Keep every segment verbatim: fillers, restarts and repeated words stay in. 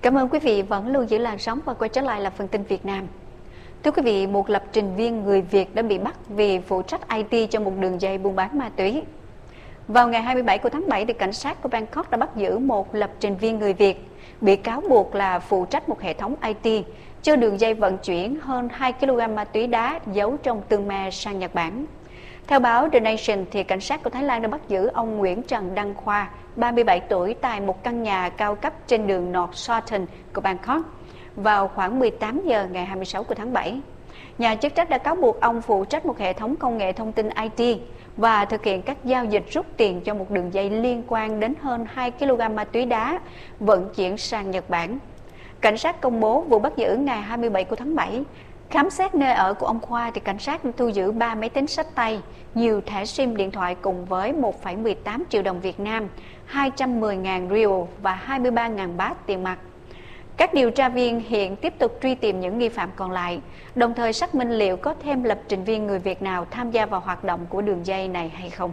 Cảm ơn quý vị vẫn luôn giữ làn sóng và quay trở lại là phần tin Việt Nam. Thưa quý vị, một lập trình viên người Việt đã bị bắt vì phụ trách i tê cho một đường dây buôn bán ma túy. Vào ngày hai mươi bảy của tháng bảy, thì cảnh sát của Bangkok đã bắt giữ một lập trình viên người Việt bị cáo buộc là phụ trách một hệ thống i tê cho đường dây vận chuyển hơn hai ki lô gam ma túy đá giấu trong tương me sang Nhật Bản. Theo báo The Nation, thì cảnh sát của Thái Lan đã bắt giữ ông Nguyễn Trần Đăng Khoa, ba mươi bảy tuổi, tại một căn nhà cao cấp trên đường North Southern của Bangkok vào khoảng mười tám giờ ngày hai mươi sáu của tháng bảy. Nhà chức trách đã cáo buộc ông phụ trách một hệ thống công nghệ thông tin i tê và thực hiện các giao dịch rút tiền cho một đường dây liên quan đến hơn hai ki lô gam ma túy đá vận chuyển sang Nhật Bản. Cảnh sát công bố vụ bắt giữ ngày hai mươi bảy của tháng bảy. Khám xét nơi ở của ông Khoa, thì cảnh sát thu giữ ba máy tính xách tay, nhiều thẻ sim điện thoại cùng với một phẩy mười tám triệu đồng Việt Nam, hai trăm mười nghìn rial và hai mươi ba nghìn baht tiền mặt. Các điều tra viên hiện tiếp tục truy tìm những nghi phạm còn lại, đồng thời xác minh liệu có thêm lập trình viên người Việt nào tham gia vào hoạt động của đường dây này hay không.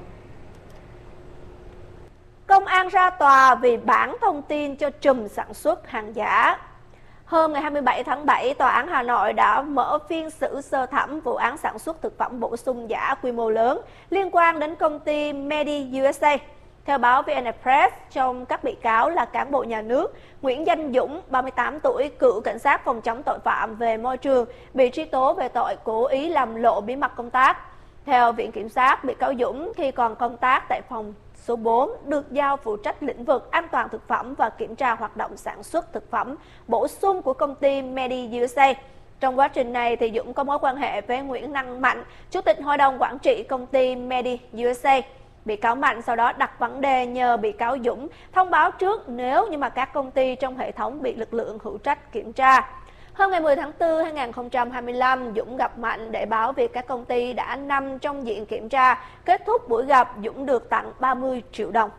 Công an ra tòa vì bản thông tin cho trùm sản xuất hàng giả. Hôm ngày hai mươi bảy tháng bảy, Tòa án Hà Nội đã mở phiên xử sơ thẩm vụ án sản xuất thực phẩm bổ sung giả quy mô lớn liên quan đến công ty Medi u ét a. Theo báo vê en Express, trong các bị cáo là cán bộ nhà nước, Nguyễn Danh Dũng, ba mươi tám tuổi, cựu cảnh sát phòng chống tội phạm về môi trường, bị truy tố về tội cố ý làm lộ bí mật công tác. Theo Viện Kiểm sát, bị cáo Dũng khi còn công tác tại phòng số bốn được giao phụ trách lĩnh vực an toàn thực phẩm và kiểm tra hoạt động sản xuất thực phẩm bổ sung của công ty Medi u ét a. Trong quá trình này, thì Dũng có mối quan hệ với Nguyễn Năng Mạnh, Chủ tịch Hội đồng Quản trị công ty Medi u ét a. Bị cáo Mạnh sau đó đặt vấn đề nhờ bị cáo Dũng thông báo trước nếu như mà các công ty trong hệ thống bị lực lượng hữu trách kiểm tra. Hôm ngày mười tháng tư năm hai nghìn không trăm hai mươi lăm, Dũng gặp Mạnh để báo việc các công ty đã nằm trong diện kiểm tra. Kết thúc buổi gặp, Dũng được tặng ba mươi triệu đồng.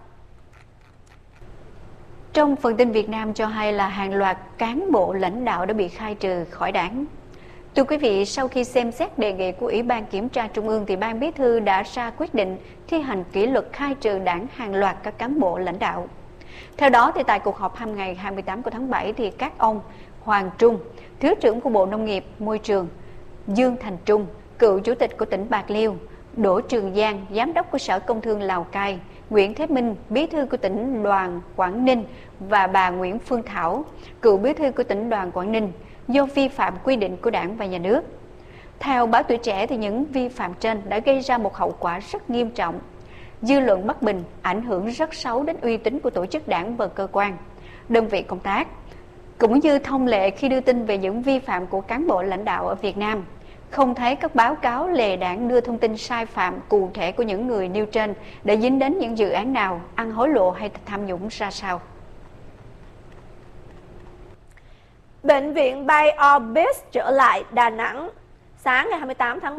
Trong phần tin Việt Nam cho hay là hàng loạt cán bộ lãnh đạo đã bị khai trừ khỏi đảng. Thưa quý vị, sau khi xem xét đề nghị của Ủy ban Kiểm tra Trung ương, thì Ban Bí thư đã ra quyết định thi hành kỷ luật khai trừ đảng hàng loạt các cán bộ lãnh đạo. Theo đó, thì tại cuộc họp hôm ngày hai mươi tám của tháng bảy, thì các ông Hoàng Trung, Thứ trưởng của Bộ Nông nghiệp, Môi trường, Dương Thành Trung, cựu Chủ tịch của tỉnh Bạc Liêu, Đỗ Trường Giang, Giám đốc của Sở Công Thương Lào Cai, Nguyễn Thế Minh, Bí thư của tỉnh đoàn Quảng Ninh và bà Nguyễn Phương Thảo, cựu Bí thư của tỉnh đoàn Quảng Ninh, do vi phạm quy định của Đảng và Nhà nước. Theo báo Tuổi Trẻ, thì những vi phạm trên đã gây ra một hậu quả rất nghiêm trọng. Dư luận bất bình, ảnh hưởng rất xấu đến uy tín của tổ chức đảng và cơ quan, đơn vị công tác. Cũng như thông lệ khi đưa tin về những vi phạm của cán bộ lãnh đạo ở Việt Nam, không thấy các báo cáo lề đảng đưa thông tin sai phạm cụ thể của những người nêu trên để dính đến những dự án nào, ăn hối lộ hay tham nhũng ra sao. Bệnh viện Bay Orbis trở lại Đà Nẵng. Sáng ngày hai mươi tám tháng